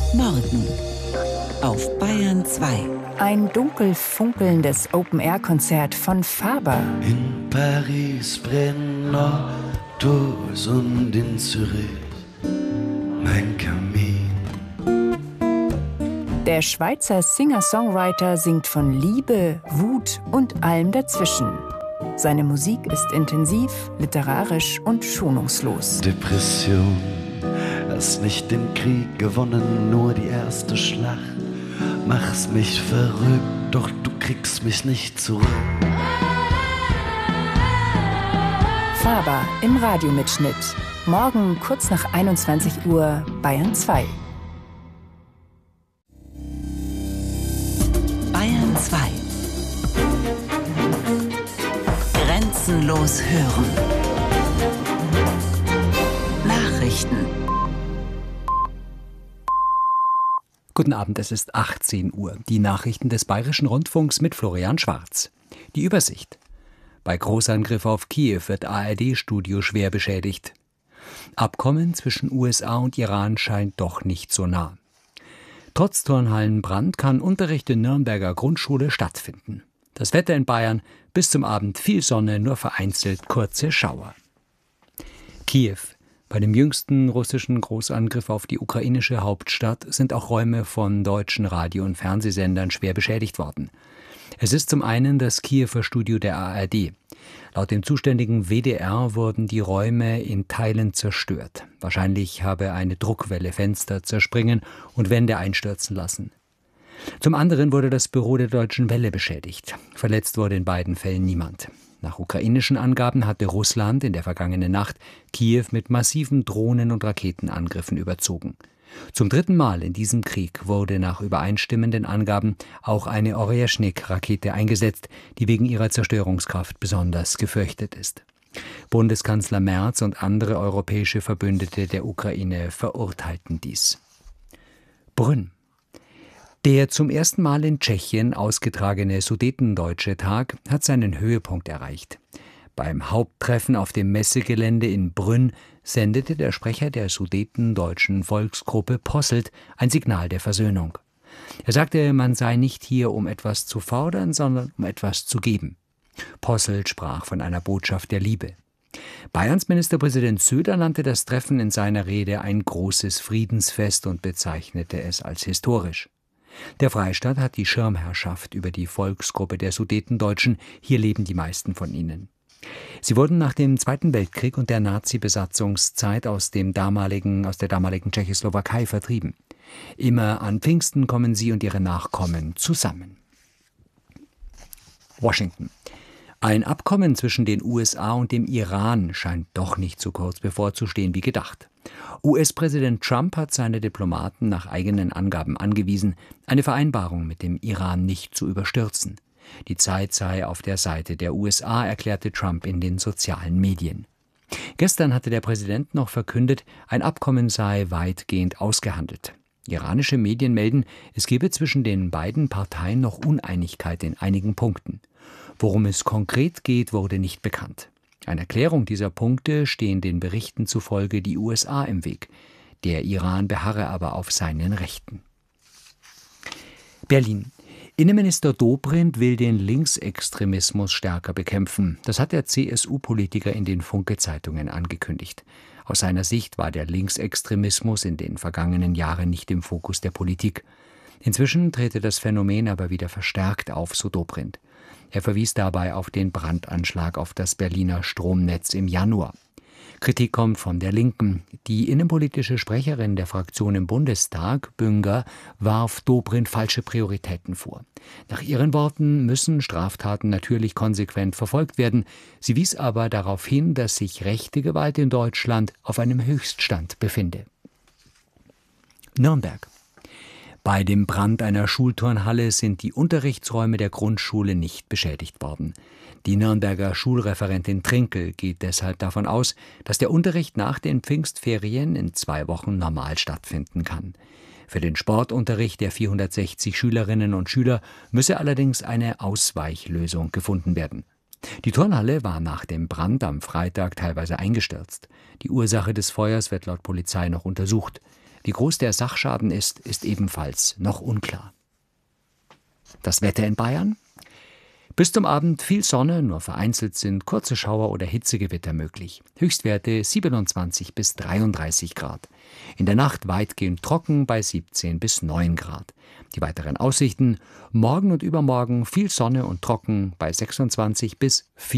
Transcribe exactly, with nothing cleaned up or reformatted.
Morgen auf Bayern zwei. Ein dunkel funkelndes Open-Air-Konzert von Faber. In Paris brennen Autos und in Zürich mein Kamin. Der Schweizer Singer-Songwriter singt von Liebe, Wut und allem dazwischen. Seine Musik ist intensiv, literarisch und schonungslos. Depression, hast nicht den Krieg gewonnen, nur die erste Schlacht. Machst mich verrückt, doch du kriegst mich nicht zurück. Faber im Radiomitschnitt. Morgen kurz nach einundzwanzig Uhr, Bayern zwei. Bayern zwei. Grenzenlos hören. Nachrichten. Guten Abend, es ist achtzehn Uhr. Die Nachrichten des Bayerischen Rundfunks mit Florian Schwarz. Die Übersicht. Bei Großangriff auf Kiew wird A R D-Studio schwer beschädigt. Abkommen zwischen U S A und Iran scheint doch nicht so nah. Trotz Turnhallenbrand kann Unterricht in Nürnberger Grundschule stattfinden. Das Wetter in Bayern, bis zum Abend viel Sonne, nur vereinzelt kurze Schauer. Kiew. Bei dem jüngsten russischen Großangriff auf die ukrainische Hauptstadt sind auch Räume von deutschen Radio- und Fernsehsendern schwer beschädigt worden. Es ist zum einen das Kiewer Studio der A R D. Laut dem zuständigen W D R wurden die Räume in Teilen zerstört. Wahrscheinlich habe eine Druckwelle Fenster zerspringen und Wände einstürzen lassen. Zum anderen wurde das Büro der Deutschen Welle beschädigt. Verletzt wurde in beiden Fällen niemand. Nach ukrainischen Angaben hatte Russland in der vergangenen Nacht Kiew mit massiven Drohnen- und Raketenangriffen überzogen. Zum dritten Mal in diesem Krieg wurde nach übereinstimmenden Angaben auch eine Oreschnik-Rakete eingesetzt, die wegen ihrer Zerstörungskraft besonders gefürchtet ist. Bundeskanzler Merz und andere europäische Verbündete der Ukraine verurteilten dies. Brünn. Der zum ersten Mal in Tschechien ausgetragene Sudetendeutsche Tag hat seinen Höhepunkt erreicht. Beim Haupttreffen auf dem Messegelände in Brünn sendete der Sprecher der sudetendeutschen Volksgruppe Posselt ein Signal der Versöhnung. Er sagte, man sei nicht hier, um etwas zu fordern, sondern um etwas zu geben. Posselt sprach von einer Botschaft der Liebe. Bayerns Ministerpräsident Söder nannte das Treffen in seiner Rede ein großes Friedensfest und bezeichnete es als historisch. Der Freistaat hat die Schirmherrschaft über die Volksgruppe der Sudetendeutschen. Hier leben die meisten von ihnen. Sie wurden nach dem Zweiten Weltkrieg und der Nazi-Besatzungszeit aus dem damaligen, aus der damaligen Tschechoslowakei vertrieben. Immer an Pfingsten kommen sie und ihre Nachkommen zusammen. Washington. Ein Abkommen zwischen den U S A und dem Iran scheint doch nicht so kurz bevorzustehen wie gedacht. U S-Präsident Trump hat seine Diplomaten nach eigenen Angaben angewiesen, eine Vereinbarung mit dem Iran nicht zu überstürzen. Die Zeit sei auf der Seite der U S A, erklärte Trump in den sozialen Medien. Gestern hatte der Präsident noch verkündet, ein Abkommen sei weitgehend ausgehandelt. Iranische Medien melden, es gebe zwischen den beiden Parteien noch Uneinigkeit in einigen Punkten. Worum es konkret geht, wurde nicht bekannt. Eine Erklärung dieser Punkte stehen den Berichten zufolge die U S A im Weg. Der Iran beharre aber auf seinen Rechten. Berlin. Innenminister Dobrindt will den Linksextremismus stärker bekämpfen. Das hat der C S U-Politiker in den Funke-Zeitungen angekündigt. Aus seiner Sicht war der Linksextremismus in den vergangenen Jahren nicht im Fokus der Politik. Inzwischen trete das Phänomen aber wieder verstärkt auf, so Dobrindt. Er verwies dabei auf den Brandanschlag auf das Berliner Stromnetz im Januar. Kritik kommt von der Linken. Die innenpolitische Sprecherin der Fraktion im Bundestag, Bünger, warf Dobrindt falsche Prioritäten vor. Nach ihren Worten müssen Straftaten natürlich konsequent verfolgt werden. Sie wies aber darauf hin, dass sich rechte Gewalt in Deutschland auf einem Höchststand befinde. Nürnberg. Bei dem Brand einer Schulturnhalle sind die Unterrichtsräume der Grundschule nicht beschädigt worden. Die Nürnberger Schulreferentin Trinkel geht deshalb davon aus, dass der Unterricht nach den Pfingstferien in zwei Wochen normal stattfinden kann. Für den Sportunterricht der vierhundertsechzig Schülerinnen und Schüler müsse allerdings eine Ausweichlösung gefunden werden. Die Turnhalle war nach dem Brand am Freitag teilweise eingestürzt. Die Ursache des Feuers wird laut Polizei noch untersucht. Wie groß der Sachschaden ist, ist ebenfalls noch unklar. Das Wetter in Bayern? Bis zum Abend viel Sonne, nur vereinzelt sind kurze Schauer oder Hitzegewitter möglich. Höchstwerte siebenundzwanzig bis dreiunddreißig Grad. In der Nacht weitgehend trocken bei siebzehn bis neun Grad. Die weiteren Aussichten: morgen und übermorgen viel Sonne und trocken bei sechsundzwanzig bis vierundzwanzig